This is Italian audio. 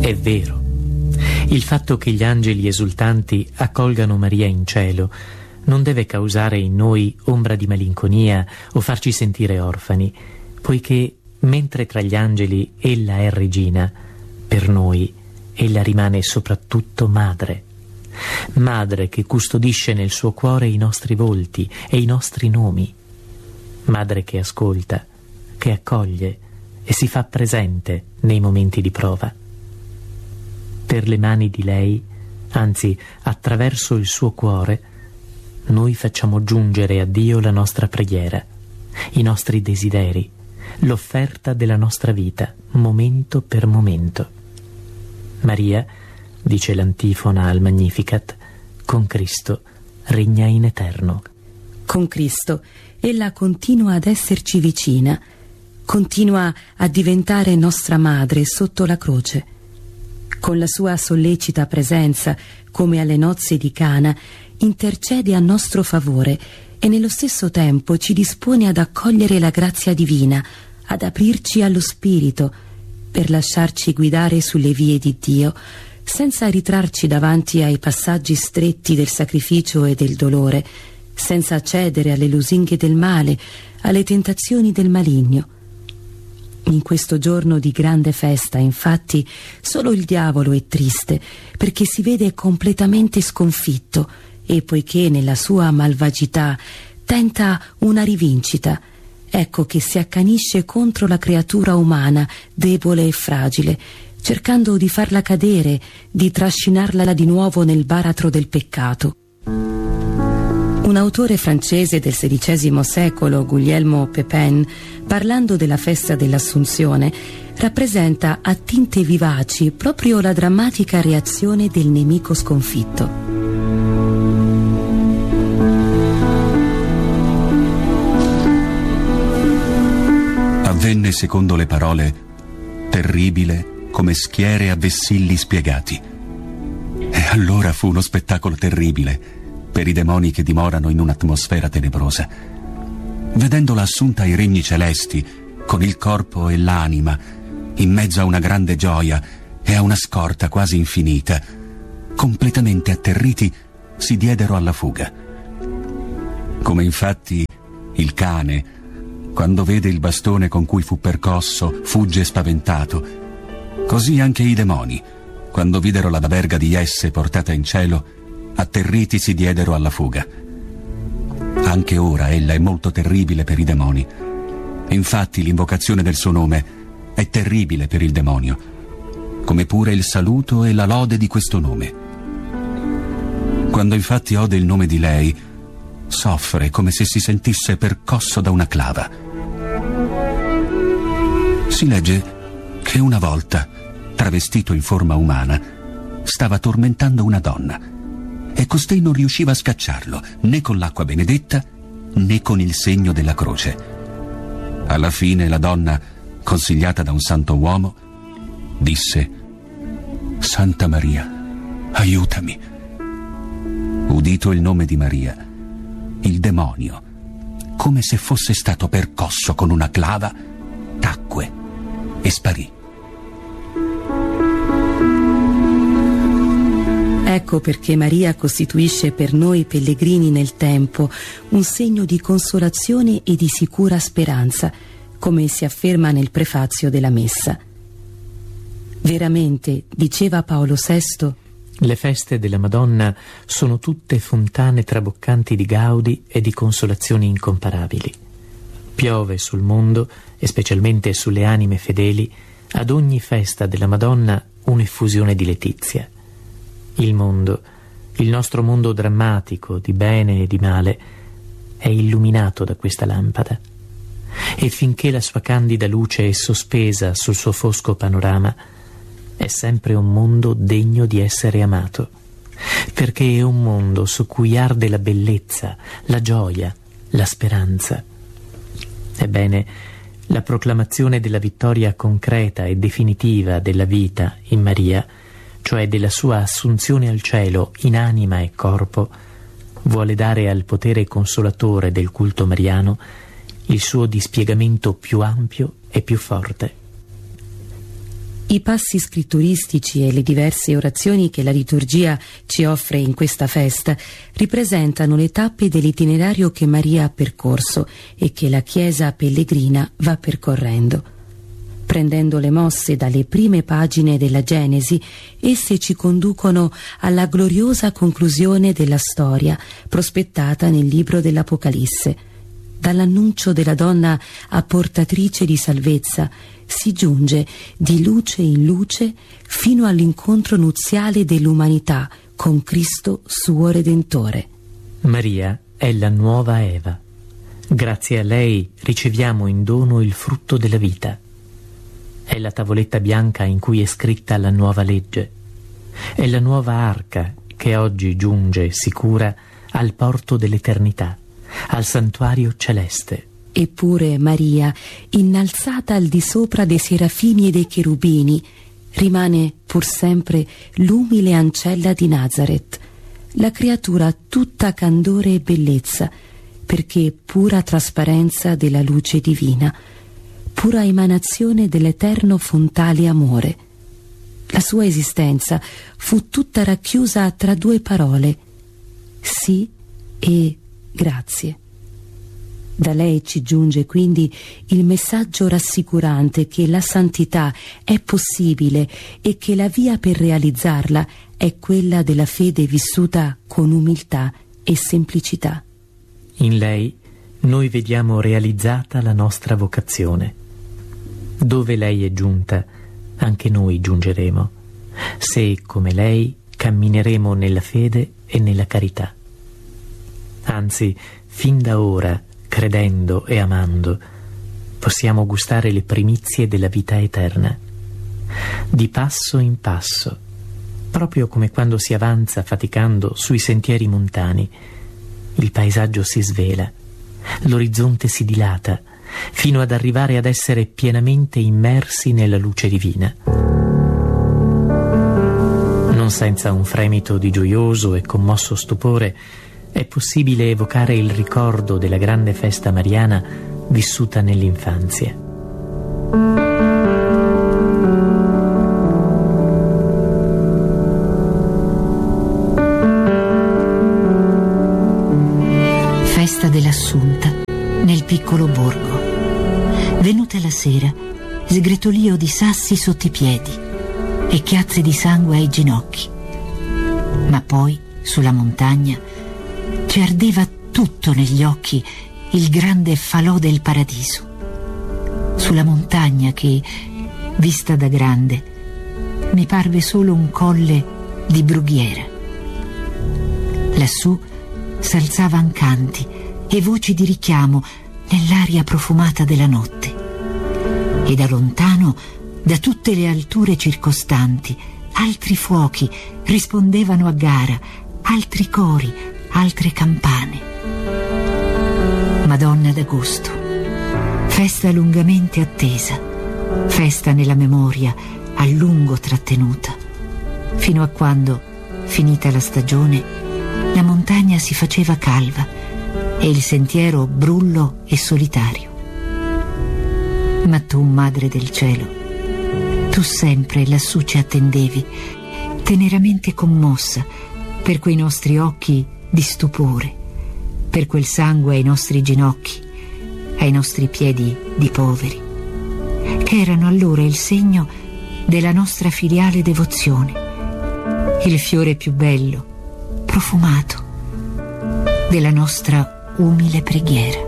è vero. Il fatto che gli angeli esultanti accolgano Maria in cielo non deve causare in noi ombra di malinconia o farci sentire orfani, poiché mentre tra gli angeli ella è regina, per noi ella rimane soprattutto madre. Madre che custodisce nel suo cuore i nostri volti e i nostri nomi. Madre che ascolta, che accoglie e si fa presente nei momenti di prova. Per le mani di lei, anzi attraverso il suo cuore, noi facciamo giungere a Dio la nostra preghiera, i nostri desideri, l'offerta della nostra vita, momento per momento. Maria, dice l'antifona al Magnificat, con Cristo regna in eterno. Con Cristo ella continua ad esserci vicina, continua a diventare nostra madre sotto la croce. Con la sua sollecita presenza, come alle nozze di Cana, intercede a nostro favore e nello stesso tempo ci dispone ad accogliere la grazia divina, ad aprirci allo Spirito, per lasciarci guidare sulle vie di Dio, senza ritrarci davanti ai passaggi stretti del sacrificio e del dolore, senza cedere alle lusinghe del male, alle tentazioni del maligno. In questo giorno di grande festa, infatti, solo il diavolo è triste, perché si vede completamente sconfitto e poiché nella sua malvagità tenta una rivincita, ecco che si accanisce contro la creatura umana, debole e fragile, cercando di farla cadere, di trascinarla di nuovo nel baratro del peccato. Un autore francese del XVI secolo, Guglielmo Pépin, parlando della festa dell'Assunzione, rappresenta a tinte vivaci proprio la drammatica reazione del nemico sconfitto. Avvenne secondo le parole terribile come schiere a vessilli spiegati. E allora fu uno spettacolo terribile per i demoni che dimorano in un'atmosfera tenebrosa. Vedendola assunta ai regni celesti, con il corpo e l'anima, in mezzo a una grande gioia e a una scorta quasi infinita, completamente atterriti, si diedero alla fuga. Come infatti il cane, quando vede il bastone con cui fu percosso, fugge spaventato, così anche i demoni, quando videro la verga di Jesse portata in cielo, atterriti si diedero alla fuga. Anche ora ella è molto terribile per i demoni. Infatti l'invocazione del suo nome è terribile per il demonio, come pure il saluto e la lode di questo nome. Quando infatti ode il nome di lei, soffre come se si sentisse percosso da una clava. Si legge che una volta, travestito in forma umana, stava tormentando una donna e costei non riusciva a scacciarlo né con l'acqua benedetta né con il segno della croce. Alla fine la donna, consigliata da un santo uomo, disse: «Santa Maria, aiutami». Udito il nome di Maria, il demonio, come se fosse stato percosso con una clava, tacque e sparì. Ecco perché Maria costituisce per noi pellegrini nel tempo un segno di consolazione e di sicura speranza, come si afferma nel prefazio della Messa. Veramente, diceva Paolo VI, le feste della Madonna sono tutte fontane traboccanti di gaudi e di consolazioni incomparabili. Piove sul mondo, e specialmente sulle anime fedeli, ad ogni festa della Madonna un'effusione di letizia. Il mondo, il nostro mondo drammatico di bene e di male, è illuminato da questa lampada. E finché la sua candida luce è sospesa sul suo fosco panorama, è sempre un mondo degno di essere amato, perché è un mondo su cui arde la bellezza, la gioia, la speranza. Ebbene, la proclamazione della vittoria concreta e definitiva della vita in Maria, cioè della sua assunzione al cielo in anima e corpo, vuole dare al potere consolatore del culto mariano il suo dispiegamento più ampio e più forte. I passi scritturistici e le diverse orazioni che la liturgia ci offre in questa festa ripresentano le tappe dell'itinerario che Maria ha percorso e che la Chiesa pellegrina va percorrendo. Prendendo le mosse dalle prime pagine della Genesi, esse ci conducono alla gloriosa conclusione della storia prospettata nel libro dell'Apocalisse. Dall'annuncio della donna apportatrice di salvezza si giunge di luce in luce fino all'incontro nuziale dell'umanità con Cristo suo Redentore. Maria è la nuova Eva. Grazie a lei riceviamo in dono il frutto della vita. È la tavoletta bianca in cui è scritta la nuova legge. È la nuova arca che oggi giunge sicura al porto dell'eternità, al santuario celeste. Eppure Maria, innalzata al di sopra dei serafini e dei cherubini, rimane pur sempre l'umile ancella di Nazaret, la creatura tutta candore e bellezza, perché pura trasparenza della luce divina, pura emanazione dell'eterno fontale amore. La sua esistenza fu tutta racchiusa tra due parole: sì e grazie. Da lei ci giunge quindi il messaggio rassicurante che la santità è possibile e che la via per realizzarla è quella della fede vissuta con umiltà e semplicità. In lei noi vediamo realizzata la nostra vocazione. Dove lei è giunta, anche noi giungeremo, se, come lei, cammineremo nella fede e nella carità. Anzi, fin da ora, credendo e amando, possiamo gustare le primizie della vita eterna. Di passo in passo, proprio come quando si avanza faticando sui sentieri montani, il paesaggio si svela, l'orizzonte si dilata, fino ad arrivare ad essere pienamente immersi nella luce divina. Non senza un fremito di gioioso e commosso stupore è possibile evocare il ricordo della grande festa mariana vissuta nell'infanzia. Festa dell'Assunta nel piccolo borgo. Venuta la sera, sgretolio di sassi sotto i piedi e chiazze di sangue ai ginocchi. Ma poi, sulla montagna, ci ardeva tutto negli occhi il grande falò del paradiso. Sulla montagna che, vista da grande, mi parve solo un colle di brughiera. Lassù s'alzavan canti e voci di richiamo nell'aria profumata della notte. E da lontano, da tutte le alture circostanti, altri fuochi rispondevano a gara, altri cori, altre campane. Madonna d'Agosto, festa lungamente attesa, festa nella memoria a lungo trattenuta, fino a quando, finita la stagione, la montagna si faceva calva e il sentiero brullo e solitario. Ma tu, Madre del Cielo, tu sempre lassù ci attendevi, teneramente commossa per quei nostri occhi di stupore, per quel sangue ai nostri ginocchi, ai nostri piedi di poveri, che erano allora il segno della nostra filiale devozione, il fiore più bello, profumato, della nostra umile preghiera.